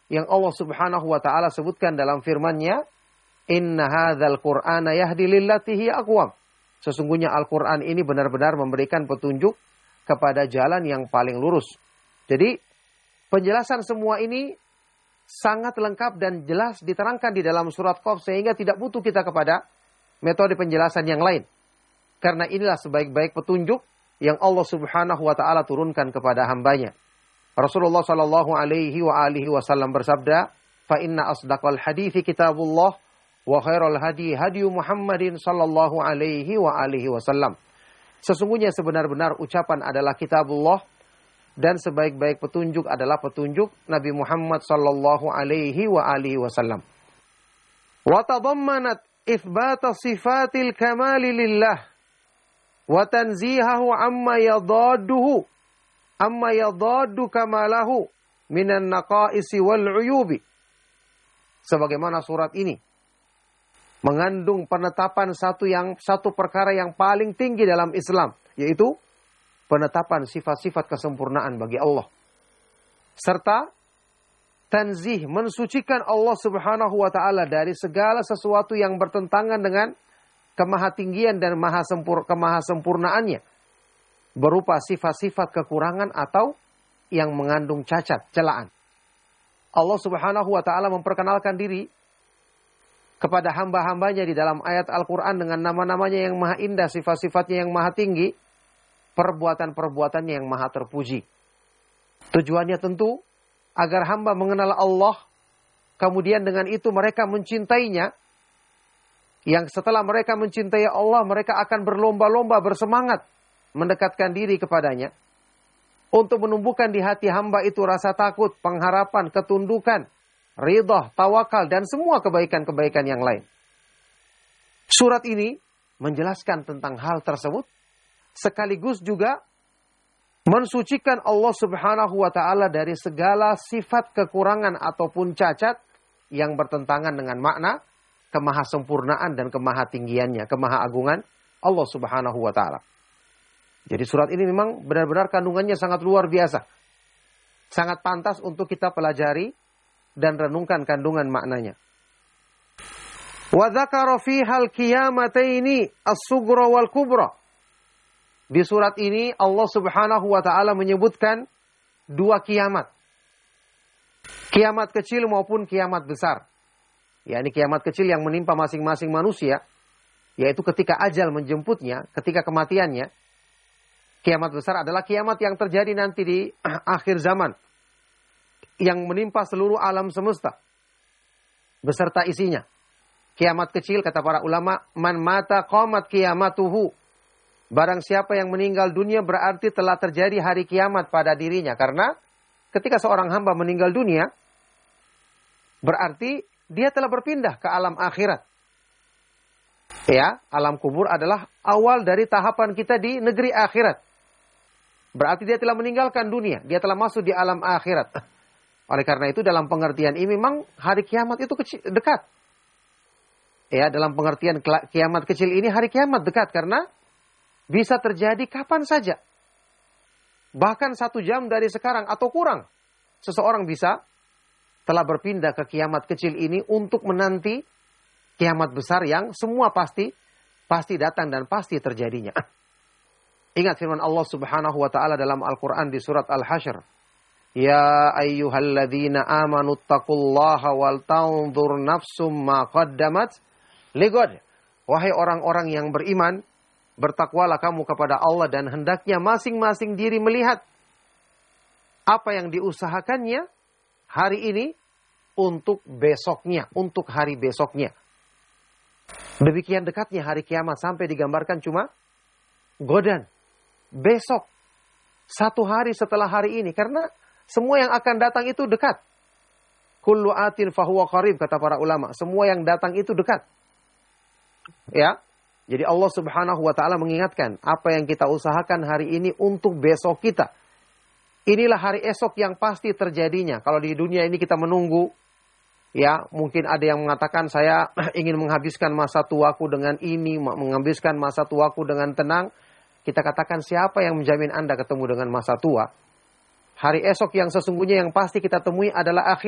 yang Allah Subhanahu wa taala sebutkan dalam firman-Nya, "Inna hadzal Qur'ana yahdi lillati hiya aqwam." Sesungguhnya Al-Qur'an ini benar-benar memberikan petunjuk kepada jalan yang paling lurus. Jadi, penjelasan semua ini sangat lengkap dan jelas diterangkan di dalam surat Qaf sehingga tidak butuh kita kepada metode penjelasan yang lain. Karena inilah sebaik-baik petunjuk yang Allah Subhanahu wa taala turunkan kepada hambanya. Rasulullah sallallahu alaihi wa alihi wasallam bersabda, "Fa inna asdaqal hadithi kitabullah wa khairal hadi hadi Muhammadin sallallahu alaihi wa alihi wasallam." Sesungguhnya sebenar-benar ucapan adalah kitabullah dan sebaik-baik petunjuk adalah petunjuk Nabi Muhammad sallallahu alaihi wa alihi wasallam. Wa tadammanat itsbata sifatil kamali lillah wa tanzihahu amma yadaddu kamalahu minan naqaisi wal uyubi. Sebagaimana surat ini mengandung penetapan satu perkara yang paling tinggi dalam Islam, yaitu penetapan sifat-sifat kesempurnaan bagi Allah. Serta tanzih, mensucikan Allah Subhanahu wa taala dari segala sesuatu yang bertentangan dengan kemahatinggian dan kemahasempurnaannya, berupa sifat-sifat kekurangan atau yang mengandung cacat, celaan. Allah Subhanahu wa taala memperkenalkan diri kepada hamba-hambanya di dalam ayat Al-Quran dengan nama-namanya yang maha indah, sifat-sifatnya yang maha tinggi, perbuatan-perbuatannya yang maha terpuji. Tujuannya tentu agar hamba mengenal Allah, kemudian dengan itu mereka mencintainya. Yang setelah mereka mencintai Allah, mereka akan berlomba-lomba, bersemangat mendekatkan diri kepadanya. Untuk menumbuhkan di hati hamba itu rasa takut, pengharapan, ketundukan, ridha, tawakal, dan semua kebaikan-kebaikan yang lain. Surat ini menjelaskan tentang hal tersebut, sekaligus juga mensucikan Allah Subhanahu wa taala dari segala sifat kekurangan ataupun cacat yang bertentangan dengan makna kemahasempurnaan dan kemahatinggiannya, kemahaagungan Allah Subhanahu wa taala. Jadi surat ini memang benar-benar kandungannya sangat luar biasa. Sangat pantas untuk kita pelajari dan renungkan kandungan maknanya. Wa dzakara fihal qiyamataini as-sughra wal kubra. Di surat ini Allah Subhanahu wa taala menyebutkan dua kiamat. Kiamat kecil maupun kiamat besar. Yakni kiamat kecil yang menimpa masing-masing manusia, yaitu ketika ajal menjemputnya, ketika kematiannya. Kiamat besar adalah kiamat yang terjadi nanti di akhir zaman, yang menimpa seluruh alam semesta beserta isinya. Kiamat kecil, kata para ulama, man mata qamat qiyamatuhu. Barang siapa yang meninggal dunia berarti telah terjadi hari kiamat pada dirinya. Karena ketika seorang hamba meninggal dunia, berarti dia telah berpindah ke alam akhirat. Ya, alam kubur adalah awal dari tahapan kita di negeri akhirat. Berarti dia telah meninggalkan dunia, dia telah masuk di alam akhirat. Oleh karena itu dalam pengertian ini memang hari kiamat itu dekat. Ya, dalam pengertian kiamat kecil ini hari kiamat dekat karena bisa terjadi kapan saja. Bahkan 1 jam dari sekarang atau kurang. Seseorang bisa telah berpindah ke kiamat kecil ini untuk menanti kiamat besar yang semua pasti datang dan pasti terjadinya. Ingat firman Allah Subhanahu wa taala dalam Al-Qur'an di surat Al-Hasyr. Ya ayyuhalladzina amanu taqullaha wal tanzur nafsum ma qaddamat ligad. Wahai orang-orang yang beriman, bertakwalah kamu kepada Allah dan hendaknya masing-masing diri melihat apa yang diusahakannya hari ini untuk besoknya, untuk hari besoknya. Demikian dekatnya hari kiamat sampai digambarkan cuma godan. Besok, 1 hari setelah hari ini. Karena semua yang akan datang itu dekat. Kullu atin fahuwa qarib, kata para ulama. Semua yang datang itu dekat. Ya, jadi Allah Subhanahu wa taala mengingatkan apa yang kita usahakan hari ini untuk besok kita. Inilah hari esok yang pasti terjadinya. Kalau di dunia ini kita menunggu, ya mungkin ada yang mengatakan saya ingin menghabiskan masa tuaku dengan ini, menghabiskan masa tuaku dengan tenang. Kita katakan siapa yang menjamin Anda ketemu dengan masa tua? Hari esok yang sesungguhnya yang pasti kita temui adalah akhir.